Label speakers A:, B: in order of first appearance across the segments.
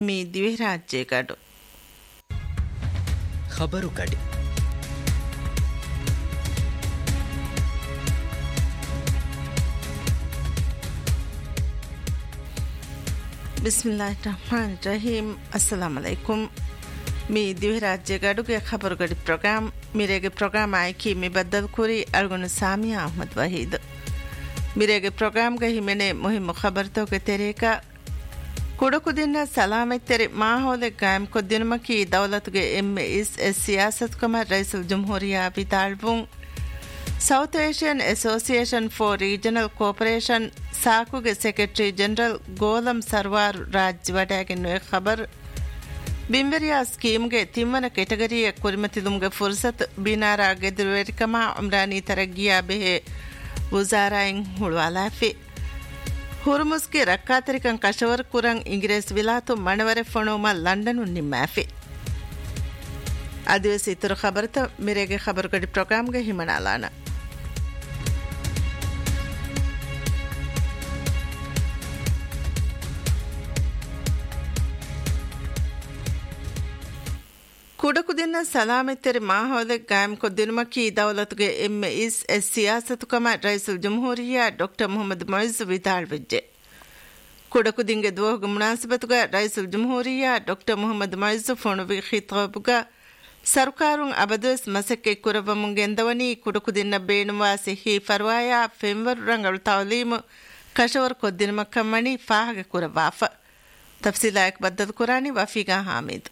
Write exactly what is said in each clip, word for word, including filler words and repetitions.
A: Me ದಿವೆ ರಾಜ್ಯಗಡು
B: ಖಬರು ಕಡಿ
A: ಬಿಸ್ಮಿಲ್ಲಾಹಿರ್ ರಹಮಾನಿರ್ Rahim. ಅಸ್ಸಲಾಮು ಅಲೈಕುಂ. Me ದಿವೆ ರಾಜ್ಯಗಡುಗೆ ಖಬರು ಗಡಿ program ಮಿರೆಗೆ program ಆಯ್ಕೆ ಮಿ ಬದ್ದಲ್ ಕುರಿ ಅಲ್ಗುಣ ಸಾಮಿಯಾ ಅಹ್ಮದ್ ವಹೀದ್. ಮಿರೆಗೆ ಪ್ರೋಗ್ರಾಮ್ಗೆ ಹಿಮೆನೆ ಮುಹಿಮ್ ಖಬರ್ತೋಗೆ ತೆರೇಕ ಕುಡಕು ದಿನ ಸಲಾಮೆತ್ತೆರೆ ಮಾಹೋಲೆ ಗಾಯಂ ಕೊದ್ದಿನಮಕಿ ದೌಲತ್ಗೆ ಎಮ್ಮೆ is S ಸಿಯಾಸತ್ಕಮ ರೈಸುಲ್ ಜುಮ್ಹೂರಿಯಾ ವಿತಾಳ್ವುಂ south Asian association for regional cooperation ಸಾಕುಗೆ secretary general Golam ಸರ್ವಾರ್ Raj ವಡಾಗಿನ್ನುವೆ ಖಬರ್ ಬಿಂಬರಿಯಾ ಸ್ಕೀಮ್ಗೆ ತಿಮ್ಮನ ಕೆಟಗರಿಯ ಕುರಿಮತಿದುಮ್ಗೆ ಫುರ್ಸತ್ ಬಿನಾರಾ ಗೆದುರುವೆರಿಕಮ ಉಮ್ರಾನಿ ತರಗಿಯಾ ಬೆಹೆ ವುಜಾರಾಯಿನ್ ಹುಳುವಾಲಾಫಿ ಹುರ್ಮುಸ್ಗೆ ರಕ್ಕಾತರಿಕಂ ಕಶವರ್ ಕುರಂ ಇಂಗ್ರೇಸ್ ವಿಲಾತು ಮಣವರೆ ಫಣೋಮ ಲಂಡನು ನಿಮ್ಮಾಫಿ ಅದಿವಸಿ ಇತರು ಖಬರ್ತ ಮಿರೆಗೆ ಖಬರ್ ಗಡಿ ಪ್ರೋಗ್ರಾಮ್ಗೆ ಹಿಮಣಾಲಾನ ಕುಡಕು ದಿನ ಸಲಾಮೆತ್ತೆರೆ ಮಾಹೋಲೆ ಗಾಯಂ ಕೊದ್ದಿನಮಕಿ ದೌಲತ್ಗೆ ಎಮ್ಮೆ is S ಸಿಯಾಸತುಕಮ ರೈಸುಲ್ ಜುಮ್ಹೂರಿಯಾ doctor Mohammed ಮೊಯ್ಸ್ ವಿದಾಳ್ ವಿಜ್ಜೆ ಕುಡಕು ದಿಂಗೆ ದುವಹಗ ಮುನಾಸಿಬತುಗ ರೈಸುಲ್ ಜುಮ್ಹೂರಿಯಾ doctor Mohammed ಮೊಯ್ಸ್ ಫೋಣುವಿ ಖಿತಾಬುಗ ಸರ್ಕಾರುಂ ಅಬದುಸ್ ಮಸಕ್ಕೆ ಕುರವಮುಂಗೆಂದವನಿ ಕುಡಕು ದಿನ ಬೇಣುವಾಸಿ ಹಿ ಫರ್ವಾಯಾ ಫೆಂವರ್ ರಂಗಳು ತಾಲೀಮು ಕಶವರ್ ಕೊದ್ದಿನಮಕ್ಕಮ್ಮಣಿ ಫಾಹಗ ಕುರವಾಫ ತಫ್ಸೀಲಾಯಕ್ ಬದ್ದದ ಕುರಾನಿ ವಫೀಗಾ ಹಾಮಿದ್.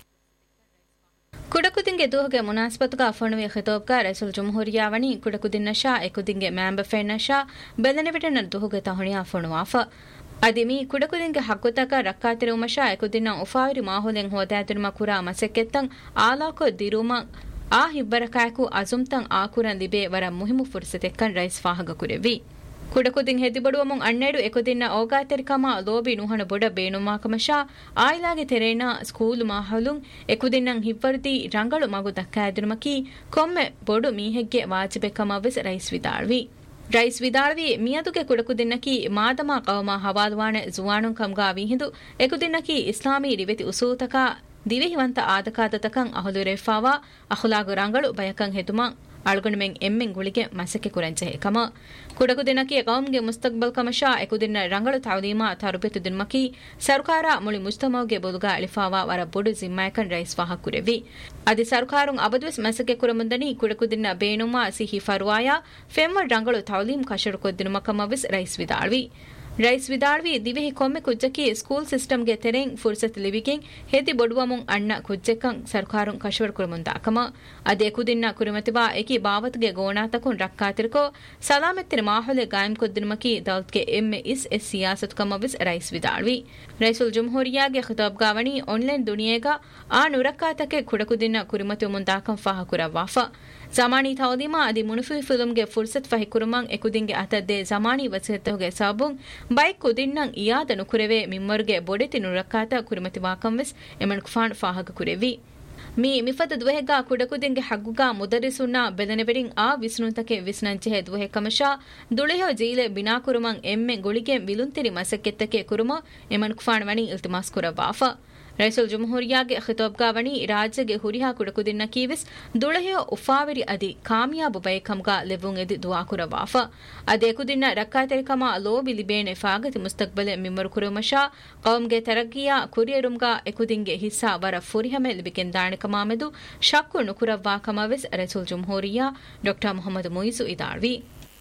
C: ಕುಡಕುದಿಂಗೆ ದೂಹಗೆ ಮುನಾಸ್ಬತ್ಗ ಫಣುವೆ ಖಿತಾಬ್ಗ ರೈಸುಲ್ ಜುಮ್ಹೂರಿಯಾವಣಿ ಕುಡಕುದಿನ್ನ ಶಾ ಎಕುದಿಂಗೆ ಮ್ಯಾಂಬ ಫೆನ್ನ ಶಾ ಬೆಲನೆವಿಟನ ದೂಹಗೆ ತಹಣಿಯಾ ಫಣುವಾಫ ಅದಿಮಿ ಕುಡಕುದಿಂಗೆ ಹಕ್ಕುತಕ ರಕ್ಕಾತಿರುಮ ಶಾ ಎಕುದಿನ್ನ ಉಫಾವಿರಿ ಮಾಹುಲೆಂ ಹೋದಾತಿರುಮ ಕುರಾ ಮಸೆಕ್ಕೆತ್ತಂ ಆಲಾಕೊ ದಿರುಮ ಆ ಹಿಬ್ಬರಕಾಯಕು ಅಜುಮ್ತಂ ಆಕುರನ್ ಲಿಬೆ ವರ ಮುಹಿಮು ಫುರ್ಸತೆಕ್ಕನ್ ರೈಸ್ ಫಾಹಗ ಕುರೆವಿ ಕುಡಕುದಿಂ ಹೆದಿಬಡುವಮುಂ ಅಣ್ಣೆಡು ಎಕುದಿನ್ನ ಓಗಾತೆರಿಕಮ ಲೋಬಿ ನುಹಣ ಬೊಡ ಬೇಣುಮಾಕಮಶಾ ಆಯಿಲಾಗೆ ತೆರೇನ ಸ್ಕೂಲು ಮಾಹಲುಂ ಎಕುದಿನ್ನಂ ಹಿವ್ವರ್ದಿ ರಂಗಳು ಮಗು ದಕ್ಕಾದಿರುಮಕಿ ಕೊಮ್ಮೆ ಬೊಡು ಮೀಹೆಗ್ಗೆ ವಾಜಿಬೆಕಮ ವೆಸ್ ರೈಸ್ ವಿದಾಳ್ವಿ ರೈಸ್ ವಿದಾಳ್ವಿ ಮಿಯದುಗೆ ಕುಡಕುದಿನ್ನಕಿ ಮಾದಮಾ ಕವಮ ಹವಾಲ್ವಾಣೆ ಜುವಾಣುಂ ಕಂಗಾ ವಿಹಿಂದು ಎಕುದಿನ್ನಕಿ ಇಸ್ಲಾಮಿ ರಿವೆತಿ ಉಸೂತಕ ದಿವೆಹಿವಂತ ಆದಕಾದತಕಂ ಅಹುಲುರೆಫಾವಾ ಅಹುಲಾಗು ರಂಗಳು ಬಯಕಂ ಹೆತುಮಂ ಅಳ್ಗಣಮೆಂ ಎಮ್ಮೆಂ ಗುಳಿಗೆ ಮಸಕೆ ಕುರಂಚೆ ಕಮ ಕುಡಕು ದಿನಕಿ ಕೌಮ್ಗೆ ಮುಸ್ತಕ್ಬಲ್ ಕಮಶಾ ಎಕುದಿನ ರಂಗಳು ತಾವದೀಮಾ ತರುಬೆತು ದಿನಮಕಿ ಸರ್ಕಾರ ಮುಳಿ ಮುಜ್ತಮೌಗೆ ಬೊದುಗ ಅಳಿಫಾವಾ ವರ ಬೊಡು ಜಿಮ್ಮಾಯಕನ್ ರೈಸ್ ವಾಹ ಕುರೆವಿ ಅದಿ ಸರ್ಕಾರುಂ ಅಬದ್ವೆಸ್ ಮಸಕೆ ಕುರಮುಂದನಿ ಕುಡಕು ದಿನ ಬೇಣುಮಾ ಸಿಹಿ ಫರ್ವಾಯಾ ಫೆಮ್ಮರ್ ರಂಗಳು ತಾವಲೀಂ ಕಶರು ಕೊದ್ದಿನಮಕಮ ವಿಸ್ ರೈಸ್ ವಿದಾಳ್ವಿ ರೈಸ್ ವಿದಾಳ್ವಿ ದಿವೆಹಿ ಕೊಮ್ಮೆ ಕುಜ್ಜಕಿ ಸ್ಕೂಲ್ ಸಿಸ್ಟಮ್ಗೆ ತೆರೆಂ ಫುರ್ಸತ್ ಲಿವಿಕೆಂ ಹೇತಿ ಬೊಡುವಮುಂ ಅಣ್ಣ ಕುಜ್ಜೆಕಂ ಸರ್ಕಾರುಂ ಕಶವರ್ ಕುರಮುಂದಾಕಮ ಅದೇ ಕುದಿನ್ನ ಕುರಿಮತಿಬಾ ಏಕಿ ಬಾವತ್ಗೆ ಗೋಣಾತಕುನ್ ರಕ್ಕಾತಿರಕೋ ಸಲಾಮೆತ್ತಿನ ಮಾಹೊಲೆ ಗಾಯಂ ಕೊದ್ದಿನಮಕಿ ದೌಲ್ತ್ಗೆ ಎಮ್ಮೆ ಇಸ್ ಎಸ್ ಸಿಯಾಸತ್ ಕಮವಿಸ್ ರೈಸ್ ವಿದಾಳ್ವಿ ರೈಸುಲ್ ಜುಮ್ಹೂರಿಯಾಗೆ ಖಿತಾಬ್ಗಾವಣಿ ಆನ್ಲೈನ್ ದುನಿಯೇಗ ಆ ನುರಕ್ಕಾತಕ್ಕೆ ಕುಡಕುದಿನ್ನ ಕುರಿಮತಿ ಮುಂದಾಕಂ ಫಾಹ ಕುರವಾಫ ಜಮಾನಿ ತೌದಿಮಾ ಅದಿ ಮುನುಫಿ ಫಿಲ್ಮ್ಗೆ ಫುರ್ಸತ್ ಫಹಿ ಕುರುಮಂ ಎಕುದಿಂಗೆ ಅತದ್ದೆ ಜಮಾನಿ ವಸಿಹತುಗೆ ಸಾಬುಂ ಬೈಕ್ ಕುದಿನ್ನಂ ಇಯಾದ ನುಕುರೆವೆ ಮಿಮ್ಮರ್ಗೆ ಬೊಡೆತಿ ನುರಕ್ಕಾತ ಕುರಿಮತಿ ವಾಕಂವೆಸ್ ಎಮನ್ ಕುಫಾನ್ ಫಾಹಗ ಕುರೆವಿ ಮೀ ಮಿಫದ ದುವೆಹೆಗ ಕುಡಕುದಿಂಗೆ ಹಗ್ಗುಗ ಮುದರಿಸುನ್ನ ಬೆದನೆವೆರಿಂ ಆ ವಿಸ್ನುತಕೆ ವಿಸ್ನಂಚೆ ದುವೆಹೆ ಕಮಶಾ ದುಳೆಹೋ ಜೀಲೆ ಬಿನಾ ಕುರುಮಂ ಎಮ್ಮೆ ಗುಳಿಗೆ ವಿಲುಂತಿರಿ ಮಸಕ್ಕೆತ್ತಕೆ ಕುರುಮ ಎಮನ್ ಕುಫಾನ್ ವಣಿ ಇಲ್ತಿಮಾಸ್ ಕುರವಾಫ ರೈಸುಲ್ ಜುಮ್ಹೂರಿಯಾಗೆ ಖಿತಾಬ್ಗಾವಣಿ ರಾಜ್ಯಗೆ ಹುರಿಹಾ ಕುಡಕುದಿನ್ನ ಕೀವಿಸ್ ದುಳಹೆಯ ಉಫಾವಿರಿ ಅದಿ ಕಾಮಿಯಾಬು ಬೈಕಂಗ ಲೆವುಂ ಎದಿ ದುವಾ ಕುರವಾಫ ಅದೇ ಕುದಿನ್ನ ರಕ್ಕಾತೆರಿಕಮ ಲೋಬಿ ಲಿಬೇನೆ ಫಾಗತಿ ಮುಸ್ತಕ್ಬಲೆ ಮಿಮ್ಮರು ಕುರುಮಶಾ ಕೌಮ್ಗೆ ತರಗಿಯಾ ಕುರಿಯರುಮ್ಗ ಎಕುದಿಂಗೆ ಹಿಸ್ಸಾ ವರ ಫುರಿಹಮೆ ಲಿಬಿಕೆನ್ ದಾಣಿಕಮಾಮೆದು ಶಕ್ಕು ನುಕುರವ್ವಾ ಕಮವೆಸ್ ರೈಸುಲ್ ಜುಮ್ಹೂರಿಯಾ doctor Mohammed ಮೊಯ್ಸು ಇದಾಳ್ವಿ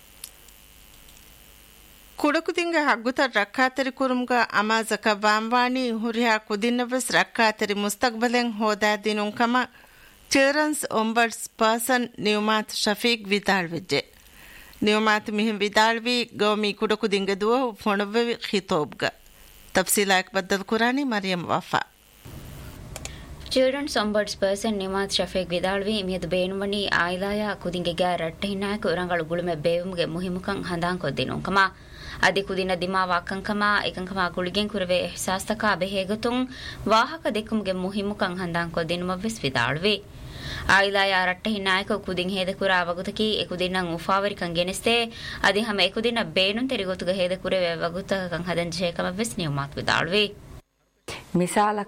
A: ಕುಡಕುದಿಂಗ ಹಗ್ಗುತ ರಕ್ಕಾತರಿ ಕುರುಮ್ಗ ಅಮಾಜಕ ವಾಂವಾಣಿ ಹುರಿಯಾ ಕುದಿನ್ನವೆಸ್ ರಕ್ಕಾತರಿ ಮುಸ್ತಕ್ಬಲೆಂ ಹೋದಾ ದಿನುಂಕಮ children's ಒಂಬರ್ಡ್ಸ್ person ನಿಯಮಾತ್ Shafiq ವಿದಾಳ್ವಿಜ್ಜೆ ನಿಯಮಾತ್ ಮಿಹಿಂ ವಿದಾಳ್ವಿ ಗೌಮಿ ಕುಡಕುದಿಂಗ ದುವ ಫೊಣವೆ ಖಿತೋಬ್ಗ ತಫ್ಸೀಲಾಯಕ್ ಬದ್ದಲ್ ಕುರಾನಿ Mariam Wafa
D: children's ಒಂಬರ್ಡ್ಸ್ person ನಿಮಾತ್ Shafiq ವಿದಾಳ್ವಿ ಮಿಯದು ಬೇಣುವಣಿ ಆಯಿಲಾಯ ಕುದಿಂಗೆಗ ರಟ್ಟೆಹಿನಾಯಕ ರಂಗಳು ಗುಳುಮೆ ಬೇವುಮ್ಗೆ ಮುಹಿಮುಕಂ ಹಂದಾಂ ಕೊದ್ದಿನುಂಕಮ ಅದಿ ಕುದಿನ ದಿಮಾವಾ ಕಂಕಮ ಏಕಂಕಮ ಗುಳಿಗೆಂ ಕುರವೆ ಎಹ್ಸಾಸ್ತಕ ಬೆಹೇಗತುಂ ವಾಹಕ ದೆಕ್ಕುಮ್ಗೆ ಮುಹಿಮುಕಂ ಹಂದಾಂ ಕೊದ್ದಿನುಮವೆಸ್ ವಿದಾಳ್ವಿ ಆಯಿಲಾಯ ರಟ್ಟೆಹಿನಾಯಕ ಕುದಿಂ ಹೇದ ಕುರ ವಗುತಕಿ ಎಕುದಿನ್ನಂ ಉಫಾವರಿಕಂ ಗೆನಿಸ್ತೆ ಅದಿ ಹಮ ಎಕುದಿನ ಬೇಣುಂ ತೆರಿಗೊತುಗ ಹೇದ ಕುರವೆ ವಗುತಕಂ ಹದಂ ಜೇಕಮವೆಸ್ ನಿಯಮಾತ್ ವಿದಾಳ್ವಿ
E: ಮಿಸಾಲ